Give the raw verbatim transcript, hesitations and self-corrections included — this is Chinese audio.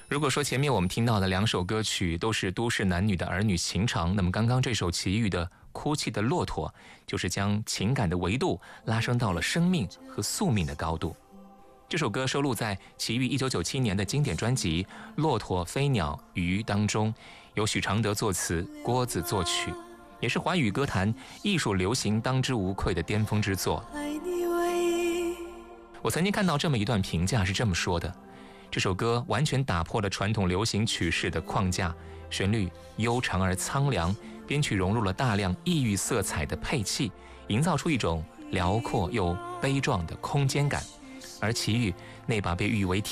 如果说前面我们听到的两首歌曲都是都市男女的儿女情长，那么刚刚这首齐豫的《哭泣的骆驼》就是将情感的维度拉升到了生命和宿命的高度。这首歌收录在齐豫一九九七年的经典专辑《骆驼飞鸟鱼》当中，由许常德作词，郭子作曲，也是华语歌坛艺术流行当之无愧的巅峰之作。我曾经看到这么一段评价是这么说的：这首歌完全打破了传统流行曲式的框架，旋律悠长而苍凉，编曲融入了大量异域色彩的配器，营造出一种辽阔又悲壮的空间感。而齐豫那把被誉为